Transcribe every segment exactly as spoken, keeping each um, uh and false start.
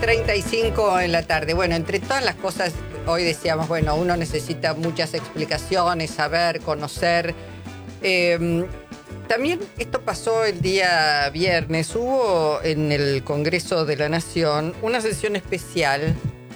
treinta y cinco en la tarde. Bueno, entre todas las cosas, hoy decíamos, bueno, uno necesita muchas explicaciones, saber, conocer. Eh, también esto pasó el día viernes. Hubo en el Congreso de la Nación una sesión especial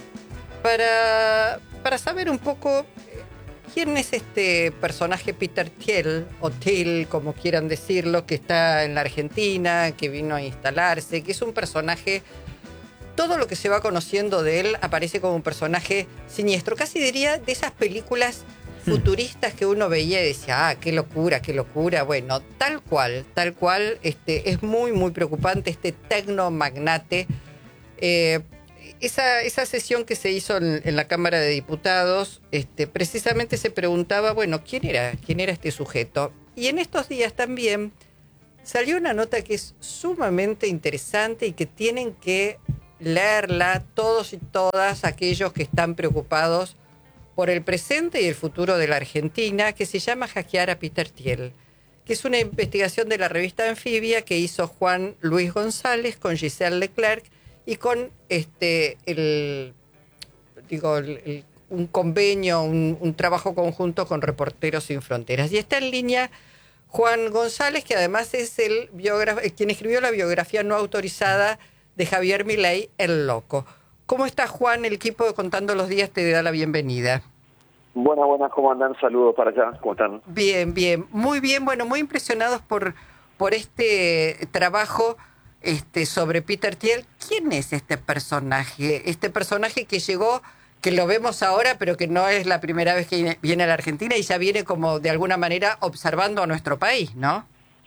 para, para saber un poco quién es este personaje Peter Thiel, o Thiel, como quieran decirlo, que está en la Argentina, que vino a instalarse, que es un personaje... Todo lo que se va conociendo de él aparece como un personaje siniestro, casi diría de esas películas futuristas que uno veía y decía, ah, qué locura, qué locura. Bueno, tal cual, tal cual, este, es muy, muy preocupante este tecnomagnate. Eh, esa, esa sesión que se hizo en, en la Cámara de Diputados, este, precisamente se preguntaba, bueno, ¿quién era? ¿Quién era este sujeto? Y en estos días también salió una nota que es sumamente interesante y que tienen que leerla todos y todas aquellos que están preocupados por el presente y el futuro de la Argentina, que se llama Hackear a Peter Thiel, que es una investigación de la revista Anfibia que hizo Juan Luis González con Giselle Leclerc y con este el digo el, el, un convenio, un, un trabajo conjunto con Reporteros Sin Fronteras. Y está en línea Juan González, que además es el biógrafo, quien escribió la biografía no autorizada de Javier Milei, El Loco. ¿Cómo está, Juan? El equipo de Contando los Días te da la bienvenida. Buenas, buenas, ¿cómo andan? Saludos para allá, ¿cómo están? Bien, bien, muy bien, bueno, muy impresionados por, por este trabajo este, sobre Peter Thiel. ¿Quién es este personaje? Este personaje que llegó, que lo vemos ahora, pero que no es la primera vez que viene a la Argentina y ya viene como de alguna manera observando a nuestro país, ¿no?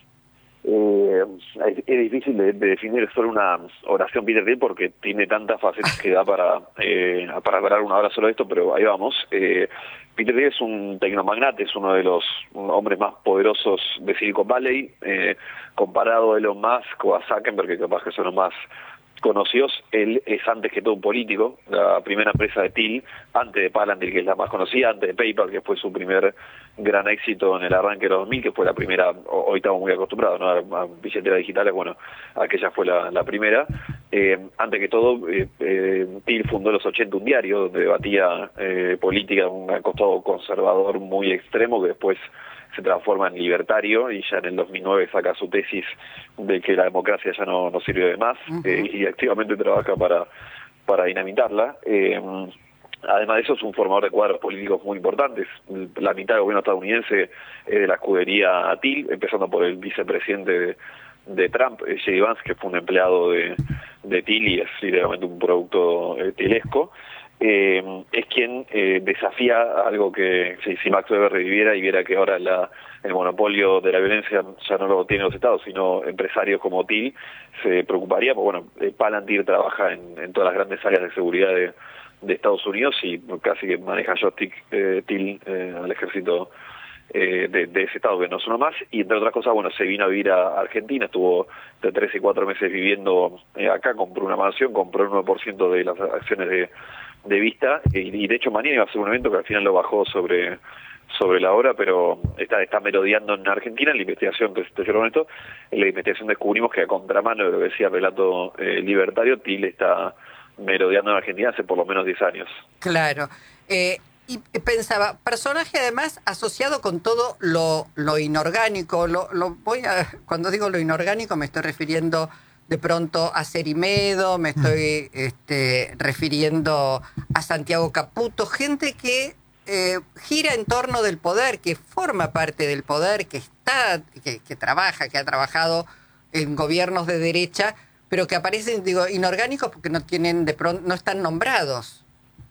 Eh, es, es difícil de, de definir solo una oración Peter Thiel porque tiene tantas facetas que da para eh, para hablar una hora solo de esto, pero ahí vamos. Eh, Peter Thiel es un tecnomagnate, es uno de los hombres más poderosos de Silicon Valley, eh, comparado a Elon Musk o a Zuckerberg, que capaz que son los más conocidos. Él es antes que todo un político. La primera empresa de Thiel, antes de Palantir, que es la más conocida, antes de PayPal, que fue su primer gran éxito en el arranque de los dos mil, que fue la primera, hoy estamos muy acostumbrados, ¿no?, a, a billeteras digitales, bueno, aquella fue la, la primera. Eh, antes que todo, eh, eh, Thiel fundó en los ochenta un diario donde debatía eh, política, un costado conservador muy extremo, que después se transforma en libertario y ya en el dos mil nueve saca su tesis de que la democracia ya no, no sirve de más. Uh-huh. eh, y activamente trabaja para, para dinamitarla. Eh, además de eso es un formador de cuadros políticos muy importantes. La mitad del gobierno estadounidense es de la escudería Thiel, empezando por el vicepresidente de, de Trump, J D Vance, que fue un empleado de, de Thiel y es literalmente un producto eh, thielesco. Eh, es quien eh, desafía algo que si, si Max Weber reviviera y viera que ahora la, el monopolio de la violencia ya no lo tienen los estados, sino empresarios como Thiel, se preocuparía, porque bueno, eh, Palantir trabaja en, en todas las grandes áreas de seguridad de, de Estados Unidos y casi que maneja joystick eh, Thiel eh, al ejército eh, de, de ese estado, que no es uno más, y entre otras cosas, bueno, se vino a vivir a Argentina, estuvo de tres y cuatro meses viviendo eh, acá, compró una mansión, compró el nueve por ciento de las acciones de de Vista, y, y de hecho mañana iba a ser un evento que al final lo bajó sobre sobre la hora, pero está está merodeando en Argentina. En la investigación, que te cierro esto, en la investigación descubrimos que a contramano de lo que decía el relato eh, libertario, Thiel está merodeando en Argentina hace por lo menos diez años. Claro, eh, y pensaba, personaje además asociado con todo lo, lo inorgánico, lo, lo voy a, cuando digo lo inorgánico me estoy refiriendo de pronto a Cerimedo, me estoy este, refiriendo a Santiago Caputo, gente que eh, gira en torno del poder, que forma parte del poder, que está, que, que trabaja, que ha trabajado en gobiernos de derecha, pero que aparecen, digo, inorgánicos porque no tienen, de pronto, no están nombrados.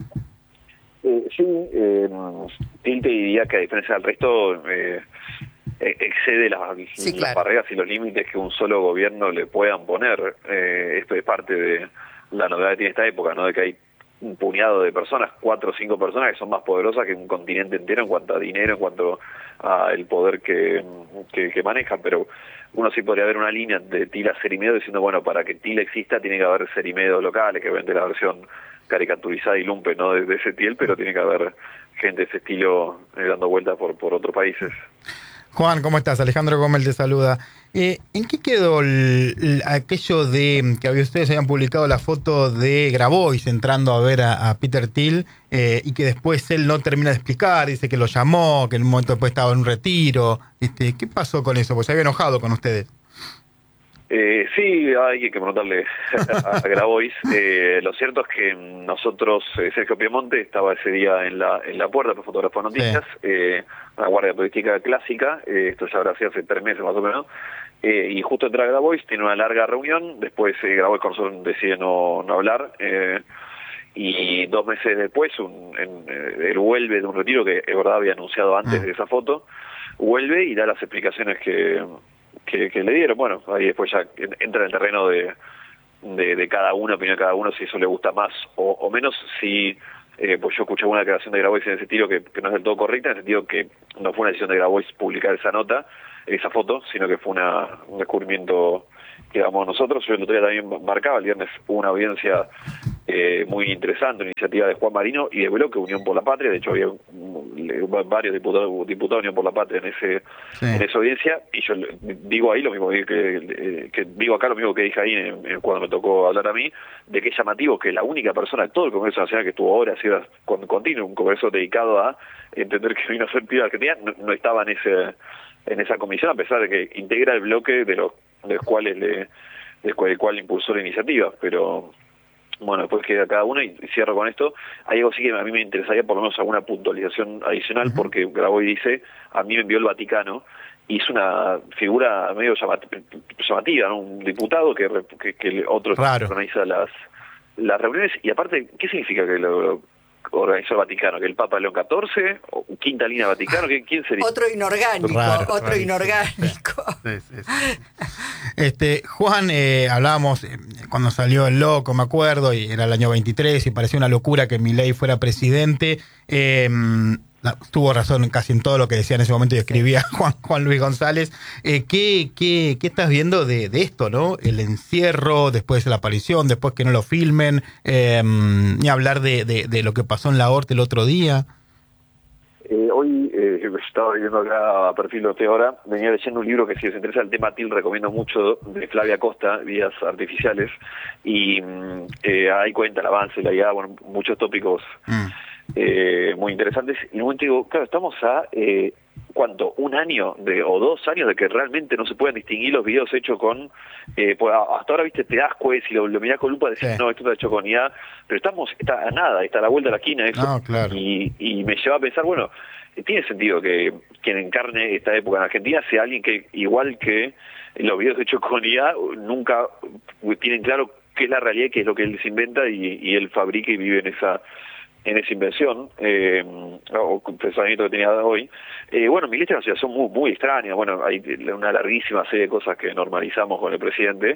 Eh, sí, eh, Thiel te diría que a diferencia del resto, eh, excede las, sí, las claro. barreras y los límites que un solo gobierno le puedan poner. Eh, esto es parte de la novedad que tiene esta época, ¿no?, de que hay un puñado de personas, cuatro o cinco personas que son más poderosas que un continente entero en cuanto a dinero, en cuanto a el poder que, que, que manejan, pero uno sí podría ver una línea de Thiel a Cerimedo diciendo, bueno, para que Thiel exista tiene que haber Cerimedos locales, que vende la versión caricaturizada y lumpe, ¿no?, de, de ese Thiel, pero tiene que haber gente de ese estilo eh, dando vueltas por, por otros países. Juan, ¿cómo estás? Alejandro Gómez te saluda. Eh, ¿En qué quedó el, el, aquello de que ustedes habían publicado la foto de Grabois entrando a ver a, a Peter Thiel eh, y que después él no termina de explicar, dice que lo llamó, que en un momento después estaba en un retiro? Este, ¿qué pasó con eso? Pues se había enojado con ustedes. Eh, sí, hay que preguntarle a, a Grabois. Eh, lo cierto es que nosotros, eh, Sergio Piemonte estaba ese día en la en la puerta por fotógrafo de noticias, sí. eh, una guardia turística clásica, eh, esto ya habrá sido hace tres meses más o menos, eh, y justo entra Grabois, tiene una larga reunión, después eh, Grabois con nosotros decide no, no hablar, eh, y dos meses después un, en, eh, él vuelve de un retiro que es verdad había anunciado antes mm. de esa foto, vuelve y da las explicaciones que... Que, que le dieron. Bueno, ahí después ya entra en el terreno de, de, de cada uno, opinión de cada uno, si eso le gusta más o, o menos, si eh, pues yo escuché una declaración de Grabois en ese sentido que, que no es del todo correcta, en el sentido que no fue una decisión de Grabois publicar esa nota, esa foto, sino que fue una, un descubrimiento que damos nosotros. Yo el otro día también marcaba, el viernes hubo una audiencia eh, muy interesante, una iniciativa de Juan Marino y de Bloque Unión por la Patria, de hecho había varios diputados diputados de Unión por la Patria en ese sí. en esa audiencia, y yo digo ahí lo mismo que, que, que digo acá lo mismo que dije ahí en, en, cuando me tocó hablar a mí, de que es llamativo que la única persona de todo el Congreso Nacional que estuvo horas y horas continuo, un congreso dedicado a entender que vino a ser piba Argentina, no, no estaba en ese en esa comisión, a pesar de que integra el bloque de los, de los cuales le, del cual, el cual impulsó la iniciativa, pero bueno, después queda cada uno, y cierro con esto. Hay algo sí que a mí me interesaría por lo menos alguna puntualización adicional, uh-huh. porque Grabois dice, a mí me envió el Vaticano, y es una figura medio llamativa, ¿no? Un diputado que, que, que otro claro. organiza las, las reuniones, y aparte, ¿qué significa que lo organizó el Vaticano? ¿Que el Papa León catorce? ¿O quinta línea Vaticano? ¿Quién sería? Otro inorgánico, Raro, otro raro, inorgánico. Sí, sí, sí. Este, Juan, eh, hablábamos eh, cuando salió El Loco, me acuerdo, y era el año veintitrés, y parecía una locura que Milei fuera presidente. Eh, la, tuvo razón casi en todo lo que decía en ese momento y escribía sí. Juan, Juan Luis González. Eh, ¿qué, qué, ¿Qué estás viendo de, de esto, no? El encierro, después de la aparición, después que no lo filmen, eh, ni hablar de, de, de lo que pasó en la Horta el otro día. Eh, hoy eh, estaba viendo acá a perfil de ahora, venía leyendo un libro que si les interesa el tema Thiel recomiendo mucho, de Flavia Costa, Vidas Artificiales, y eh, ahí cuenta el avance, la idea, bueno, muchos tópicos mm. eh, muy interesantes. Y en un momento digo, claro, estamos a, eh, ¿cuánto? Un año de o dos años de que realmente no se puedan distinguir los videos hechos con, eh, pues hasta ahora, viste, te das cuenta, si lo, lo mirás con lupa, decís, sí. no, esto está hecho con I A, pero estamos, está a nada, está a la vuelta de la esquina eso, no, claro. y, y me lleva a pensar, bueno, tiene sentido que quien encarne esta época en Argentina sea alguien que, igual que los videos hechos con I A, nunca tienen claro qué es la realidad y qué es lo que él se inventa, y, y él fabrica y vive en esa en esa invención, eh, o pensamiento que tenía hoy. Eh, bueno, Milei está en una situación muy, muy extraña. Bueno, hay una larguísima serie de cosas que normalizamos con el presidente.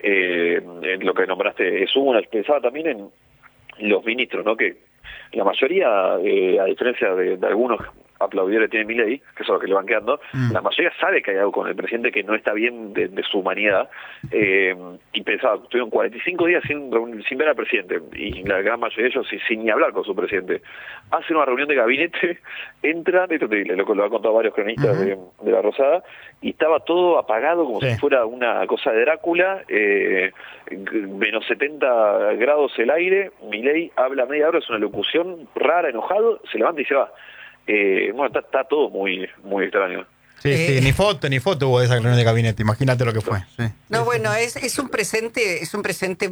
Eh, en lo que nombraste es una, pensaba también en los ministros, ¿no? Que la mayoría, eh, a diferencia de, de algunos aplaudidores tiene Milei, que son los que le van quedando, mm. la mayoría sabe que hay algo con el presidente que no está bien de, de su humanidad, eh, y pensaba, estuvieron cuarenta y cinco días sin, sin ver al presidente, y la gran mayoría de ellos sin, sin ni hablar con su presidente. Hacen una reunión de gabinete, entran, esto te, lo, lo han contado varios cronistas uh-huh. de, de La Rosada, y estaba todo apagado como sí. si fuera una cosa de Drácula, eh, menos setenta grados el aire, Milei habla media hora, es una locución rara, enojado, se levanta y se va. Eh, bueno, está, está todo muy muy extraño. Sí, sí, eh, ni foto, ni foto hubo de esa reunión de gabinete, imagínate lo que fue. Sí. No, bueno, es, es un presente, es un presente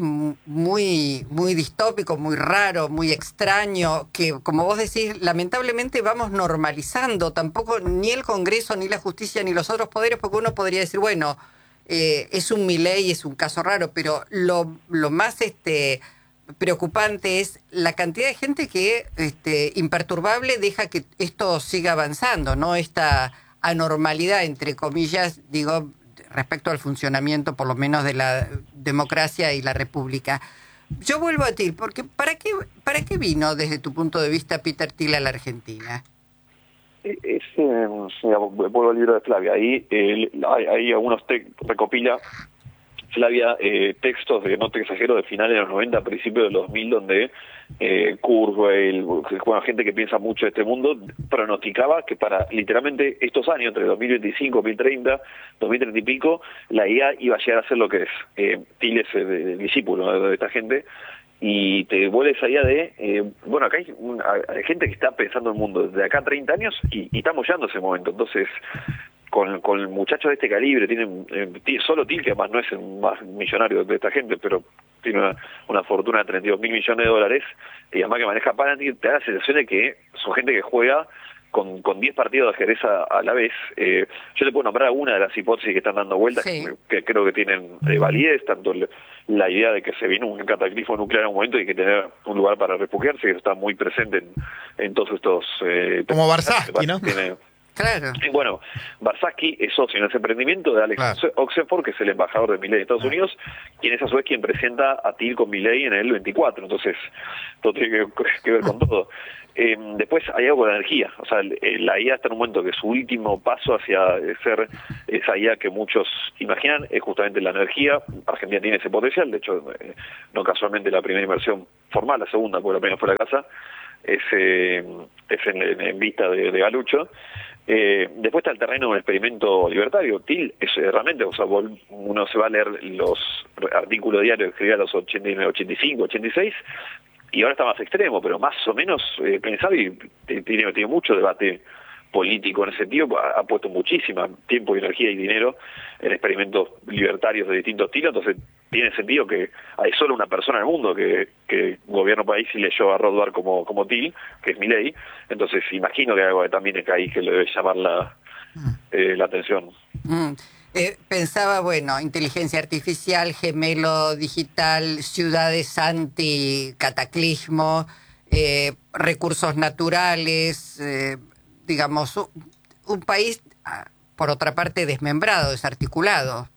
muy, muy distópico, muy raro, muy extraño, que como vos decís, lamentablemente vamos normalizando, tampoco ni el Congreso, ni la justicia, ni los otros poderes, porque uno podría decir, bueno, eh, es un Milei, es un caso raro, pero lo, lo más este preocupante es la cantidad de gente que este, imperturbable deja que esto siga avanzando, ¿no? Esta anormalidad, entre comillas, digo, respecto al funcionamiento, por lo menos, de la democracia y la república. Yo vuelvo a ti, porque ¿para qué, para qué vino, desde tu punto de vista, Peter Thiel a la Argentina? Es, eh, vuelvo al libro de Flavia, ahí, eh, hay, hay algunos te recopila Flavia, eh, textos de, no te exagero, de finales de los noventa, principios de los dos mil, donde eh, Kurzweil, bueno, gente que piensa mucho de este mundo, pronosticaba que para literalmente estos años, entre dos mil veinticinco, dos mil treinta, dos mil treinta y pico, la I A iba a llegar a ser lo que es. Eh, Thiel es el discípulo de, de esta gente, y te vuelve esa idea de, eh, bueno, acá hay, una, hay gente que está pensando el mundo desde acá a treinta años y, y estamos llegando a ese momento. Entonces, con, con muchachos de este calibre, tienen eh, solo Thiel, que además no es el más millonario de esta gente, pero tiene una, una fortuna de treinta y dos mil millones de dólares, y además que maneja Palantir, te da la sensación de que son gente que juega con, con diez partidos de ajedrez a, a la vez. Eh, yo te puedo nombrar alguna de las hipótesis que están dando vueltas, sí, que, que creo que tienen eh, validez, tanto el, la idea de que se viene un cataclismo nuclear en un momento y hay que tener un lugar para refugiarse, que está muy presente en, en todos estos... Eh, Como Barsasky, ¿no? Tiene, claro. Y bueno, Barsasky es socio en ese emprendimiento de Alex claro. Oxenford, que es el embajador de Milei de Estados Unidos, quien es a su vez quien presenta a Thiel con Milei en el veinticuatro, entonces todo tiene que, que ver con todo. Eh, después hay algo con la energía, o sea, la I A está en un momento que su último paso hacia ser esa I A que muchos imaginan es justamente la energía. Argentina tiene ese potencial, de hecho, eh, no casualmente la primera inversión formal, la segunda, porque la primera fue la casa, es, eh, es en, en, en vista de, de Galucho. Eh, después está el terreno del experimento libertario. Thiel es eh, realmente, o sea, uno se va a leer los artículos diarios que escribía a los ochenta y nueve, ochenta y cinco, ochenta y seis, y ahora está más extremo, pero más o menos eh, pensado, y tiene, tiene mucho debate político en ese sentido. Ha, ha puesto muchísima tiempo, y energía y dinero en experimentos libertarios de distintos estilos, entonces tiene sentido que hay solo una persona en el mundo que, que gobierna un país y leyó a Rothbard como, como Thiel, que es Milei. Entonces imagino que hay algo que también es ahí que le debe llamar la, eh, la atención. Mm. Eh, pensaba, bueno, inteligencia artificial, gemelo digital, ciudades anti-cataclismo, eh, recursos naturales, eh, digamos, un, un país, por otra parte, desmembrado, desarticulado.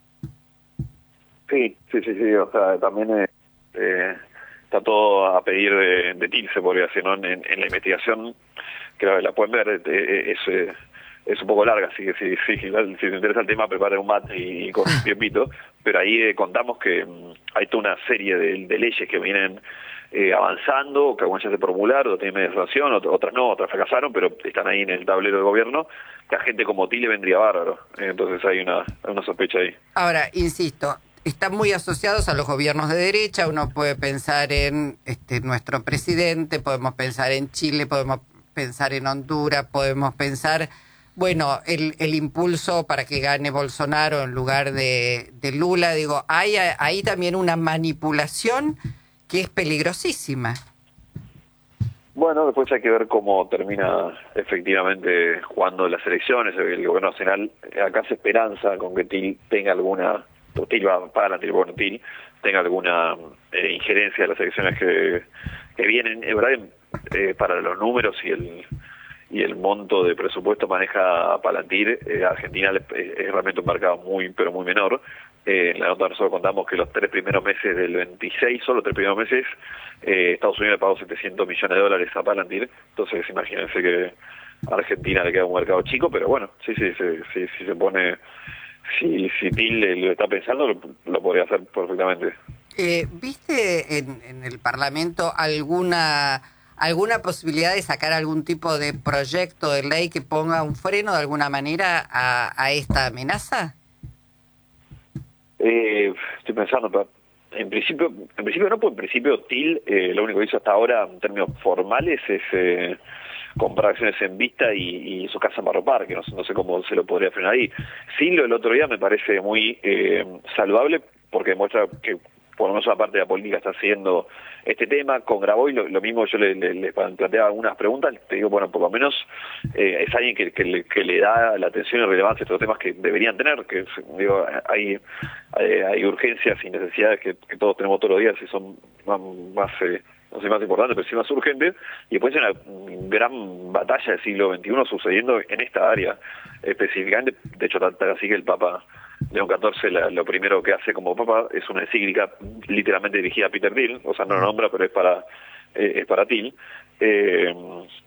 Sí, sí, sí, sí, o sea, también eh, eh, está todo a pedir de, de Thiel, se podría decir, ¿no? En, en la investigación, creo que la pueden ver, eh, es... Eh, es un poco larga, así que si, si, si te interesa el tema, preparen un mate y, y con un tiempito, pero ahí eh, contamos que um, hay toda una serie de, de leyes que vienen eh, avanzando, que algunas ya se formularon, otras tienen media sanción, otras no, otras fracasaron, pero están ahí en el tablero del gobierno, que a gente como Thiel le vendría bárbaro, eh, entonces hay una, una sospecha ahí. Ahora, insisto, están muy asociados a los gobiernos de derecha. Uno puede pensar en este nuestro presidente, podemos pensar en Chile, podemos pensar en Honduras, podemos pensar... Bueno, el, el impulso para que gane Bolsonaro en lugar de, de Lula, digo, hay ahí también una manipulación que es peligrosísima. Bueno, después hay que ver cómo termina efectivamente jugando las elecciones. El gobierno nacional, acá se esperanza con que Thiel tenga alguna, Thiel va para Thiel, Thiel tenga alguna eh, injerencia en las elecciones que, que vienen. En verdad, eh, para los números y el... y el monto de presupuesto maneja Palantir, eh, Argentina es, es realmente un mercado muy, pero muy menor. Eh, en la nota nosotros contamos que los tres primeros meses del veintiséis, solo tres primeros meses, eh, Estados Unidos le pagó setecientos millones de dólares a Palantir, entonces imagínense que a Argentina le queda un mercado chico, pero bueno, sí, sí, sí, sí, sí se pone, si, si Thiel lo está pensando, lo, lo podría hacer perfectamente. Eh, ¿Viste en, en el Parlamento alguna... ¿Alguna posibilidad de sacar algún tipo de proyecto de ley que ponga un freno de alguna manera a, a esta amenaza? Eh, estoy pensando, pero en principio, en principio no, porque en principio Thiel eh, lo único que hizo hasta ahora en términos formales es eh, comprar acciones en Vista y, y su casa en Barro Parque, no, no sé cómo se lo podría frenar ahí. Sí, lo del otro día me parece muy eh, saludable, porque demuestra que por lo menos una parte de la política está haciendo este tema. Con Grabois lo, lo mismo, yo le, le, le planteaba algunas preguntas, te digo, bueno, por lo menos eh, es alguien que, que, le, que le da la atención y relevancia a estos temas que deberían tener, que digo, hay, hay, hay urgencias y necesidades que, que todos tenemos todos los días y son más, más eh, no sé, más importantes, pero sí más urgentes, y después hay una gran batalla del siglo veintiuno sucediendo en esta área específicamente. De hecho, tal así que el Papa León catorce la, lo primero que hace como Papa es una encíclica literalmente dirigida a Peter Thiel, o sea, no lo nombra, pero es para eh, es para Thiel. Eh,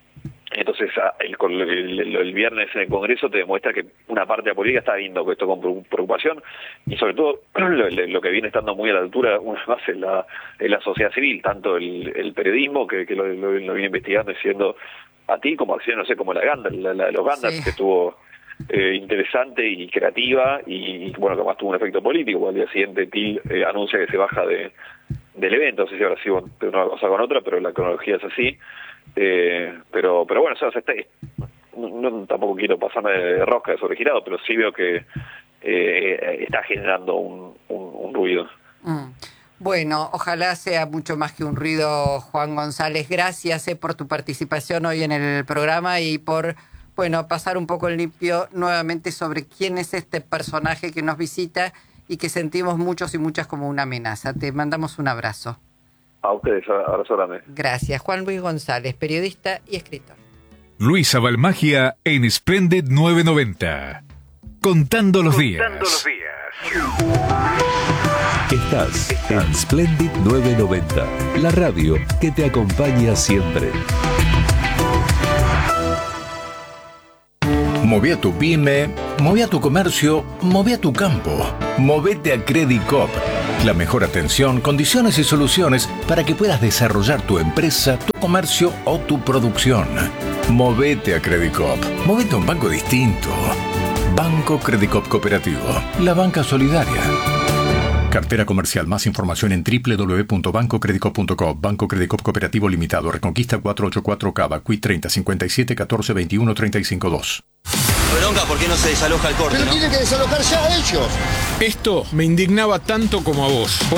Entonces, el, el, el viernes en el Congreso te demuestra que una parte de la política está viendo esto con preocupación y sobre todo lo, lo que viene estando muy a la altura una vez más es la, es la sociedad civil, tanto el, el periodismo que, que lo, lo, lo viene investigando y siendo a ti como acción, no sé, como la Gandalf, la, la de los Gandalf, sí. que estuvo eh, interesante y creativa y, y bueno, que además tuvo un efecto político, al día siguiente Til eh, anuncia que se baja de del evento, no sé si habrá sido de una cosa con otra, pero la cronología es así. Eh, pero pero bueno, o sea, está, no, tampoco quiero pasarme de rosca de sobregirado, pero sí veo que eh, está generando un, un, un ruido. Mm. Bueno, ojalá sea mucho más que un ruido, Juan González. Gracias eh, por tu participación hoy en el programa y por bueno pasar un poco en limpio nuevamente sobre quién es este personaje que nos visita y que sentimos muchos y muchas como una amenaza. Te mandamos un abrazo. A ustedes, abrazo grande. Gracias. Juan Luis González, periodista y escritor. Luisa Balmagia en Splendid novecientos noventa. Contando los días. Contando los días. Estás en Splendid novecientos noventa, la radio que te acompaña siempre. Moví a tu pyme, moví a tu comercio, moví a tu campo. Movete a Credit Coop. La mejor atención, condiciones y soluciones para que puedas desarrollar tu empresa, tu comercio o tu producción. Movete a Credit Coop. Movete a un banco distinto. Banco Credit Coop Cooperativo. La banca solidaria. Cartera comercial. Más información en doble u doble u doble u punto banco credit coop punto com. Banco Credit Coop Cooperativo Limitado. Reconquista cuatrocientos ochenta y cuatro Cava. Q I treinta cincuenta y siete catorce veintiuno treinta y cinco dos. Bronca, ¿por qué no se desaloja el corte? Pero ¿no? tienen que desalojar ya ellos. Esto me indignaba tanto como a vos.